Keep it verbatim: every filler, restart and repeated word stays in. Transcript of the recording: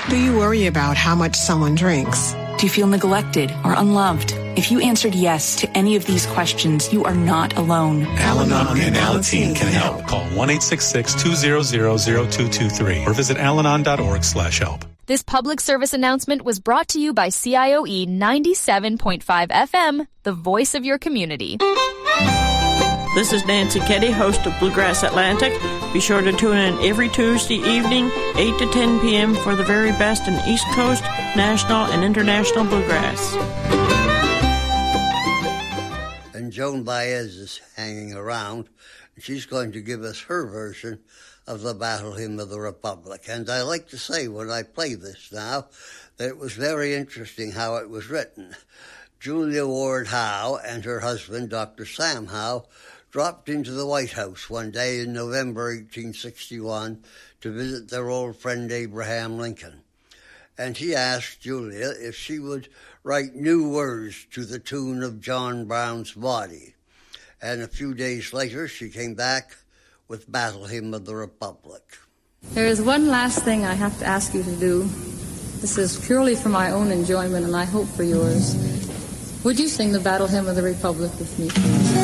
Do you worry about how much someone drinks? Do you feel neglected or unloved? If you answered yes to any of these questions, you are not alone. Al-Anon and Alateen can help. Call one eight six six, two zero zero, zero two two three or visit alanon dot org slash help. This public service announcement was brought to you by C I O E ninety-seven point five F M, the voice of your community. This is Nancy Keddy, host of Bluegrass Atlantic. Be sure to tune in every Tuesday evening, eight to ten p.m. for the very best in East Coast, national, and international bluegrass. And Joan Baez is hanging around, and she's going to give us her version of the Battle Hymn of the Republic. And I like to say when I play this now that it was very interesting how it was written. Julia Ward Howe and her husband, Doctor Sam Howe, dropped into the White House one day in November eighteen sixty-one to visit their old friend Abraham Lincoln. And he asked Julia if she would write new words to the tune of John Brown's Body. And a few days later, she came back with Battle Hymn of the Republic. There is one last thing I have to ask you to do. This is purely for my own enjoyment, and I hope for yours. Would you sing the Battle Hymn of the Republic with me, please?